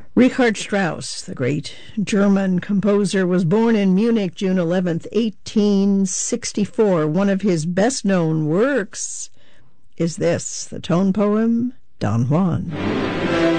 Richard Strauss, the great German composer, was born in Munich, June 11th, 1864. One of his best-known works is this, the tone poem, Don Juan.